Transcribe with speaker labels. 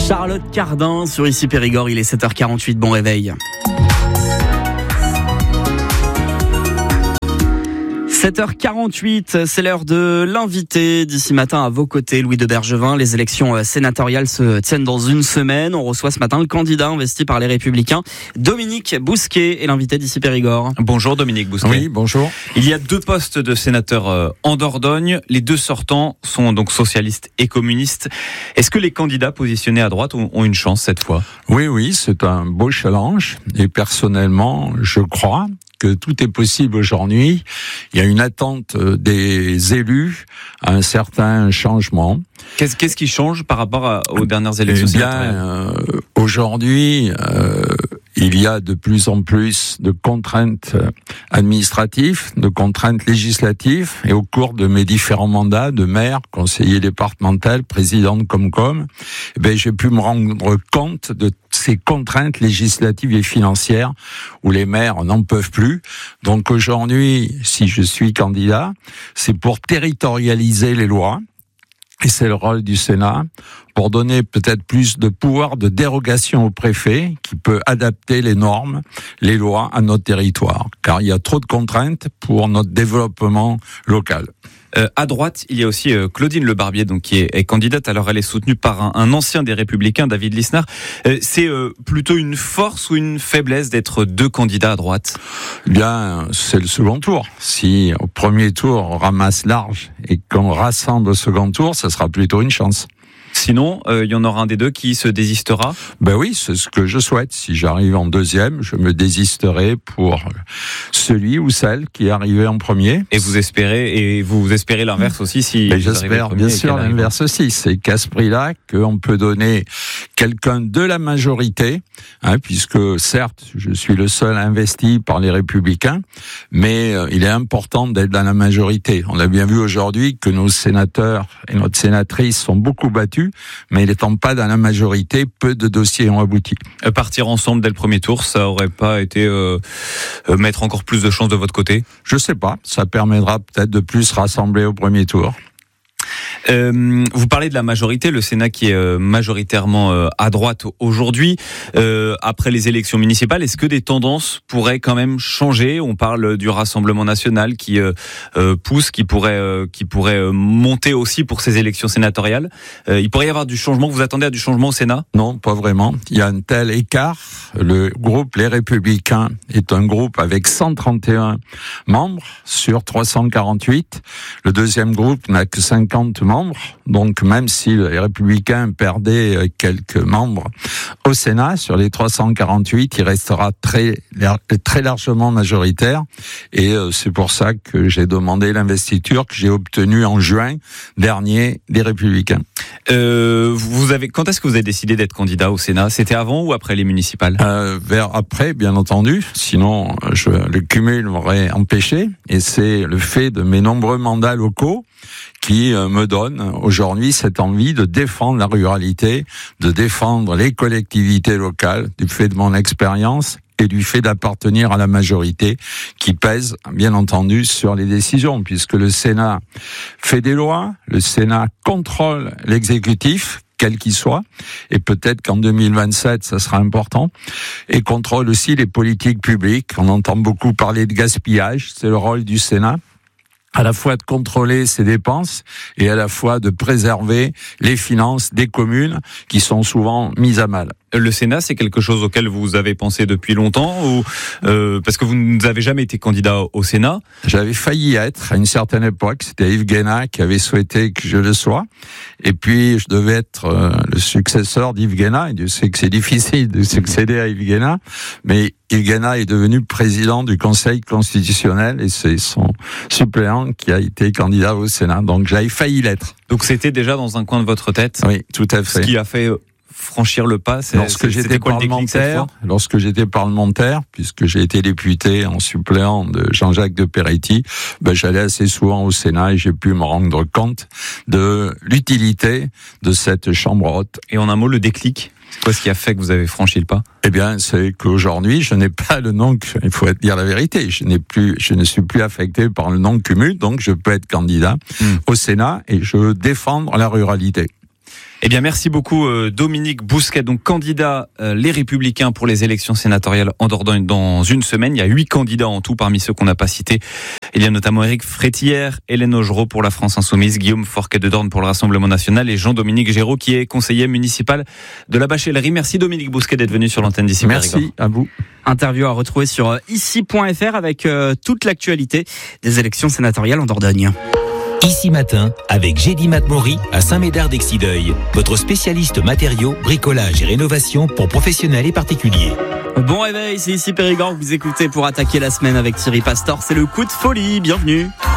Speaker 1: Charlotte Cardin sur Ici Périgord, il est 7h48, bon réveil. 7h48, c'est l'heure de l'invité d'ici matin à vos côtés, Louis de Bergevin. Les élections sénatoriales se tiennent dans une semaine. On reçoit ce matin le candidat investi par les Républicains, Dominique Bousquet, est l'invité d'ici Périgord.
Speaker 2: Bonjour Dominique Bousquet.
Speaker 3: Oui, bonjour.
Speaker 2: Il y a 2 postes de sénateur en Dordogne. Les 2 sortants sont donc socialistes et communistes. Est-ce que les candidats positionnés à droite ont une chance cette fois ?
Speaker 3: Oui, c'est un beau challenge. Et personnellement, je crois que tout est possible aujourd'hui. Il y a une attente des élus à un certain changement.
Speaker 2: Qu'est-ce qui change par rapport aux dernières élections sénatoriales ?
Speaker 3: Aujourd'hui, il y a de plus en plus de contraintes administratives, de contraintes législatives. Et au cours de mes différents mandats de maire, conseiller départemental, président de Comcom, j'ai pu me rendre compte de ces contraintes législatives et financières où les maires n'en peuvent plus. Donc aujourd'hui, si je suis candidat, c'est pour territorialiser les lois. Et c'est le rôle du Sénat pour donner peut-être plus de pouvoir de dérogation au préfet qui peut adapter les normes, les lois à notre territoire. Car il y a trop de contraintes pour notre développement local.
Speaker 2: À droite, il y a aussi Claudine Lebarbier, donc qui est candidate. Alors, elle est soutenue par un ancien des Républicains, David Lisnard. C'est plutôt une force ou une faiblesse d'être 2 candidats à droite ?
Speaker 3: Bien, c'est le second tour. Si au premier tour on ramasse large et qu'on rassemble au second tour, ça sera plutôt une chance.
Speaker 2: Sinon, il y en aura un des 2 qui se désistera ?
Speaker 3: Oui, c'est ce que je souhaite. Si j'arrive en deuxième, je me désisterai pour celui ou celle qui est arrivé en premier.
Speaker 2: Et vous espérez l'inverse aussi si
Speaker 3: j'espère bien sûr l'inverse aussi. C'est qu'à ce prix-là qu'on peut donner quelqu'un de la majorité, puisque certes, je suis le seul investi par les Républicains, mais il est important d'être dans la majorité. On a bien vu aujourd'hui que nos sénateurs et notre sénatrice sont beaucoup battus, mais n'étant pas dans la majorité, peu de dossiers ont abouti.
Speaker 2: Partir ensemble dès le premier tour, ça aurait pas été mettre encore plus de chances de votre côté ?
Speaker 3: Je sais pas, ça permettra peut-être de plus rassembler au premier tour.
Speaker 2: Vous parlez de la majorité, le Sénat qui est majoritairement à droite aujourd'hui. Après les élections municipales, est-ce que des tendances pourraient quand même changer ? On parle du Rassemblement national qui pousse, qui pourrait monter aussi pour ces élections sénatoriales. Il pourrait y avoir du changement. Vous attendez à du changement au Sénat ?
Speaker 3: Non, pas vraiment. Il y a un tel écart. Le groupe Les Républicains est un groupe avec 131 membres sur 348. Le deuxième groupe n'a que 50 membres. Donc même si les Républicains perdaient quelques membres au Sénat, sur les 348, il restera très largement majoritaire. Et c'est pour ça que j'ai demandé l'investiture que j'ai obtenue en juin dernier des Républicains.
Speaker 2: Quand est-ce que vous avez décidé d'être candidat au Sénat ? C'était avant ou après les municipales ?
Speaker 3: Après, bien entendu. Sinon, le cumul m'aurait empêché. Et c'est le fait de mes nombreux mandats locaux qui me donne aujourd'hui cette envie de défendre la ruralité, de défendre les collectivités locales, du fait de mon expérience et du fait d'appartenir à la majorité qui pèse, bien entendu, sur les décisions, puisque le Sénat fait des lois, le Sénat contrôle l'exécutif, quel qu'il soit, et peut-être qu'en 2027, ça sera important, et contrôle aussi les politiques publiques. On entend beaucoup parler de gaspillage, c'est le rôle du Sénat, à la fois de contrôler ses dépenses et à la fois de préserver les finances des communes qui sont souvent mises à mal.
Speaker 2: Le Sénat, c'est quelque chose auquel vous avez pensé depuis longtemps ou parce que vous n'avez jamais été candidat au Sénat ?
Speaker 3: J'avais failli être à une certaine époque. C'était Yves Guéna qui avait souhaité que je le sois. Et puis, je devais être le successeur d'Yves Guéna. Et Dieu sait que c'est difficile de succéder à Yves Guéna. Mais Yves Guéna est devenu président du Conseil constitutionnel et c'est son suppléant qui a été candidat au Sénat. Donc, j'avais failli l'être.
Speaker 2: Donc, c'était déjà dans un coin de votre tête ?
Speaker 3: Oui, tout à fait.
Speaker 2: Ce qui a fait franchir le pas,
Speaker 3: lorsque j'étais parlementaire, puisque j'ai été député en suppléant de Jean-Jacques de Peretti, j'allais assez souvent au Sénat et j'ai pu me rendre compte de l'utilité de cette chambre haute.
Speaker 2: Et en un mot, le déclic, c'est quoi ce qui a fait que vous avez franchi le pas ?
Speaker 3: Eh bien, c'est qu'aujourd'hui, je n'ai pas le nom, il faut dire la vérité, je ne suis plus affecté par le non-cumul, donc je peux être candidat au Sénat et je veux défendre la ruralité.
Speaker 2: Eh bien, merci beaucoup Dominique Bousquet, donc candidat Les Républicains pour les élections sénatoriales en Dordogne dans une semaine. Il y a 8 candidats en tout parmi ceux qu'on n'a pas cités. Il y a notamment Éric Frétillère, Hélène Augereau pour la France Insoumise, Guillaume Forquet de Dorne pour le Rassemblement National et Jean-Dominique Géraud qui est conseiller municipal de la Bachellerie. Merci Dominique Bousquet d'être venu sur l'antenne d'Ici Périgord.
Speaker 3: Merci à vous.
Speaker 1: Interview à retrouver sur ici.fr avec toute l'actualité des élections sénatoriales en Dordogne.
Speaker 4: Ici Matin, avec Gédy Matmori à Saint-Médard-d'Exideuil, votre spécialiste matériaux, bricolage et rénovation pour professionnels et particuliers.
Speaker 1: Bon réveil, c'est Ici Périgord que vous écoutez pour attaquer la semaine avec Thierry Pastor. C'est le coup de folie, bienvenue.